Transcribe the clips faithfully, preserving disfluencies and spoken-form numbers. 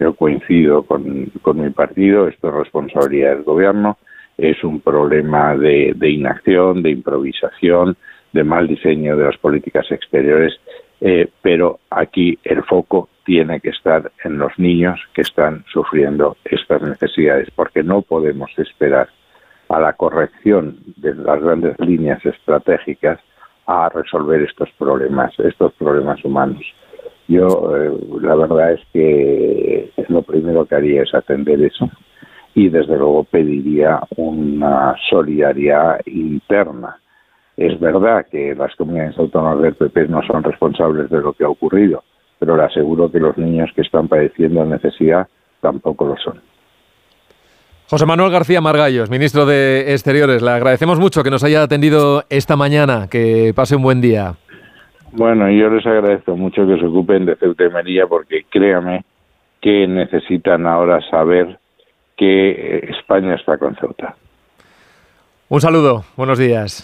Yo coincido con, con mi partido, esto es responsabilidad del gobierno, es un problema de, de inacción, de improvisación, de mal diseño de las políticas exteriores, eh, pero aquí el foco tiene que estar en los niños que están sufriendo estas necesidades, porque no podemos esperar a la corrección de las grandes líneas estratégicas a resolver estos problemas, estos problemas humanos. Yo, eh, la verdad es que lo primero que haría es atender eso y, desde luego, pediría una solidaridad interna. Es verdad que las comunidades autónomas del P P no son responsables de lo que ha ocurrido, pero le aseguro que los niños que están padeciendo necesidad tampoco lo son. José Manuel García Margallos, ministro de Exteriores, le agradecemos mucho que nos haya atendido esta mañana. Que pase un buen día. Bueno, yo les agradezco mucho que se ocupen de Ceuta y Melilla, porque créame que necesitan ahora saber que España está con Ceuta. Un saludo, buenos días.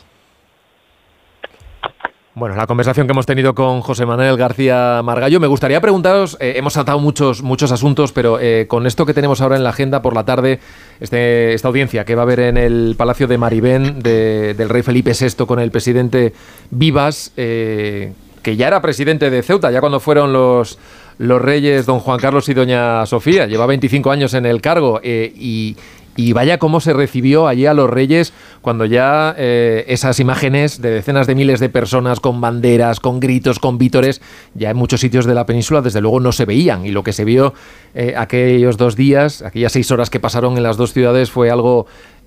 Bueno, la conversación que hemos tenido con José Manuel García Margallo. Me gustaría preguntaros, eh, hemos tratado muchos, muchos asuntos, pero eh, con esto que tenemos ahora en la agenda por la tarde, este, esta audiencia que va a haber en el Palacio de Maribén de, del rey Felipe sexto con el presidente Vivas, eh, que ya era presidente de Ceuta, ya cuando fueron los, los reyes don Juan Carlos y doña Sofía, lleva veinticinco años en el cargo, eh, y... Y vaya cómo se recibió allí a los reyes cuando ya eh, esas imágenes de decenas de miles de personas con banderas, con gritos, con vítores, ya en muchos sitios de la península desde luego no se veían. Y lo que se vio eh, aquellos dos días, aquellas seis horas que pasaron en las dos ciudades, fue algo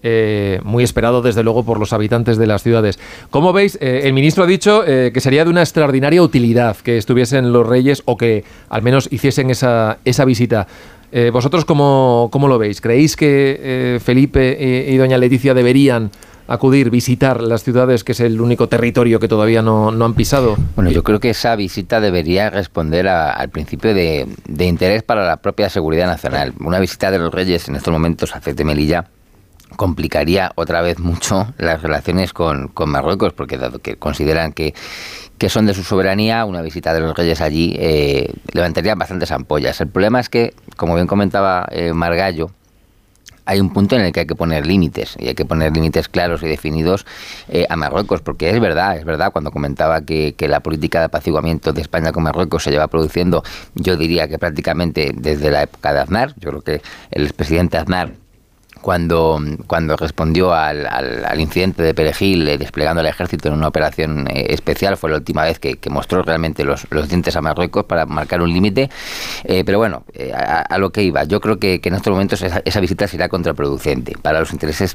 eh, muy esperado desde luego por los habitantes de las ciudades. Como veis, eh, el ministro ha dicho eh, que sería de una extraordinaria utilidad que estuviesen los reyes o que al menos hiciesen esa, esa visita. Eh, ¿Vosotros cómo, cómo lo veis? ¿Creéis que eh, Felipe y, y doña Leticia deberían acudir, visitar las ciudades, que es el único territorio que todavía no, no han pisado? Bueno, yo creo que esa visita debería responder a, al principio de, de interés para la propia seguridad nacional. Una visita de los reyes en estos momentos a Ceuta y Melilla complicaría otra vez mucho las relaciones con, con Marruecos, porque dado que consideran que que son de su soberanía, una visita de los reyes allí eh, levantaría bastantes ampollas. El problema es que, como bien comentaba eh, Margallo, hay un punto en el que hay que poner límites, y hay que poner límites claros y definidos eh, a Marruecos, porque es verdad, es verdad, cuando comentaba que, que la política de apaciguamiento de España con Marruecos se lleva produciendo, yo diría que prácticamente desde la época de Aznar. Yo creo que el expresidente Aznar, Cuando, cuando respondió al, al, al incidente de Perejil, eh, desplegando el ejército en una operación eh, especial, fue la última vez que, que mostró realmente los, los dientes a Marruecos para marcar un límite. Eh, pero bueno, eh, a, a lo que iba, yo creo que, que en estos momentos esa, esa visita será contraproducente para los intereses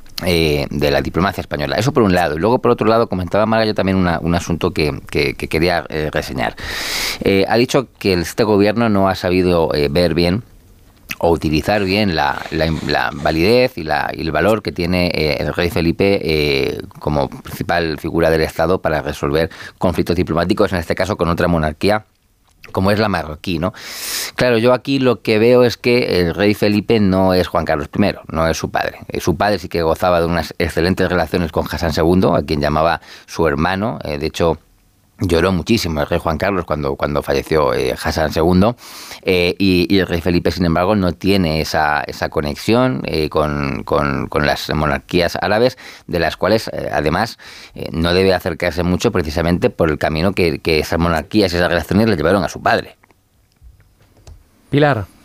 Eh, de la diplomacia española. Eso por un lado. Y luego, por otro lado, comentaba Margallo también una, un asunto que, que, que quería eh, reseñar. Eh, ha dicho que este gobierno no ha sabido eh, ver bien o utilizar bien la, la, la validez y, la, y el valor que tiene eh, el rey Felipe eh, como principal figura del Estado para resolver conflictos diplomáticos, en este caso con otra monarquía como es la marroquí, ¿no? Claro, yo aquí lo que veo es que el rey Felipe no es Juan Carlos primero, no es su padre. Su padre sí que gozaba de unas excelentes relaciones con Hassan segundo, a quien llamaba su hermano. Eh, de hecho, lloró muchísimo el rey Juan Carlos cuando, cuando falleció eh, Hassan segundo, eh, y, y el rey Felipe, sin embargo, no tiene esa, esa conexión eh, con, con, con las monarquías árabes, de las cuales, eh, además, eh, no debe acercarse mucho precisamente por el camino que, que esas monarquías y esas relaciones le llevaron a su padre. Pilar.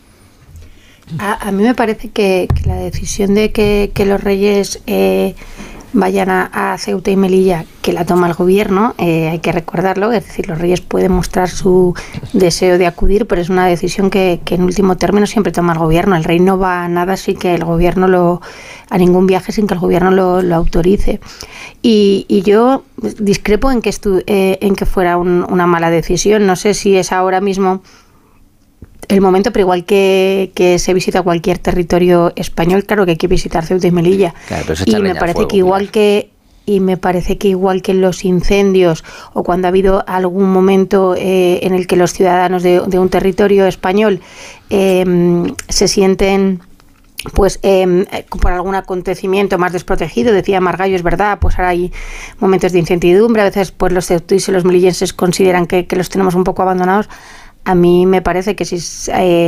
A, a mí me parece que, que la decisión de que, que los reyes eh, vayan a, a Ceuta y Melilla, que la toma el gobierno, eh, hay que recordarlo, es decir, los reyes pueden mostrar su deseo de acudir, pero es una decisión que, que en último término siempre toma el gobierno. El rey no va a nada sin que el gobierno lo, a ningún viaje sin que el gobierno lo, lo autorice. Y, y yo discrepo en que, estu, eh, en que fuera un, una mala decisión. No sé si es ahora mismo el momento, pero igual que, que se visita cualquier territorio español, claro que hay que visitar Ceuta y Melilla. Claro, y me parece fuego, que igual mira. que y me parece que igual que en los incendios o cuando ha habido algún momento eh, en el que los ciudadanos de, de un territorio español eh, se sienten pues eh, por algún acontecimiento más desprotegido, decía Margallo, es verdad, pues ahora hay momentos de incertidumbre, a veces pues los ceutíes y los melillenses consideran que, que los tenemos un poco abandonados. A mí me parece que si eh,